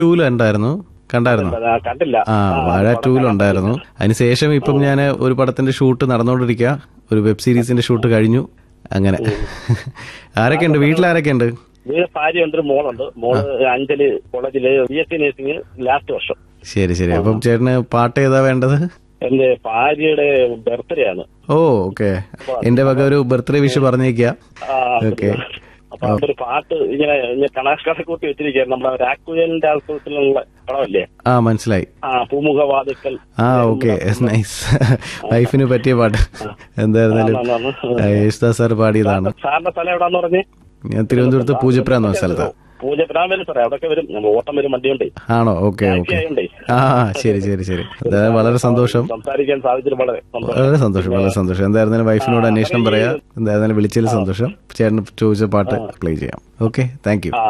2 ഉണ്ടായിരുന്നു, കണ്ടായിരുന്നു? കണ്ടില്ല. വാഴ 2 ഉണ്ടായിരുന്നു. അതിനുശേഷം ഇപ്പം ഞാൻ ഒരു പടത്തിന്റെ ഷൂട്ട് നടന്നുകൊണ്ടിരിക്കുക. ഒരു വെബ് സീരീസിന്റെ ഷൂട്ട് കഴിഞ്ഞു. അങ്ങനെ. ആരൊക്കെ ഉണ്ട് വീട്ടിൽ? ആരൊക്കെ ഉണ്ട്? ഭാര്യയുണ്ട്, മോളുണ്ട്. മോള് അഞ്ചല് കോളേജില് BSc നഴ്സിംഗ് ലാസ്റ്റ് വർഷം. ശരി ശരി. അപ്പം ചേട്ടന് പാട്ട് ഏതാ വേണ്ടത്? എന്റെ ഭാര്യയുടെ ബർത്ത്ഡേ ആണ്. ഓ ഓക്കെ. എന്റെ വക ഒരു ബർത്ത്ഡേ വിഷ് പറഞ്ഞേക്ക. ഓക്കെ. അപ്പൊ അതൊരു പാട്ട് ഇങ്ങനെ കണാഷ്കാരെ കൂട്ടി വെച്ചിരിക്കുകയാണ്. നമ്മുടെ രാഘുവിന്റെ ആൾക്കൂട്ടത്തിലുള്ള പടമല്ലേ? മനസ്സിലായി. പൂമുഖവാതിക്കൽ. Okay, nice. വൈഫിന് പറ്റിയ പാട്ട്. എന്തായിരുന്നാലും യേശുദാസ് സാർ പാടിയതാണ്. സാറിന്റെ സ്ഥലം എവിടാന്ന് പറഞ്ഞേ? ഞാൻ തിരുവനന്തപുരത്ത് പൂജപ്പുര എന്ന സ്ഥലത്ത്. പൂജപ്പുര വരും സാറേ, അവിടെയൊക്കെ വരും. ഓട്ടം വരും, വണ്ടിയുണ്ട്. ആണോ? Okay okay. ശരി ശരി ശരി. എന്തായാലും വളരെ സന്തോഷം. സംസാരിക്കാൻ സാധിച്ചത് വളരെ സന്തോഷം, വളരെ സന്തോഷം. എന്തായിരുന്നാലും വൈഫിനോട് അന്വേഷണം പറയാം. എന്തായിരുന്നാലും വിളിച്ചതിൽ സന്തോഷം. ചേട്ടന് ചോദിച്ച പാട്ട് പ്ലേ ചെയ്യാം. Okay, thank you.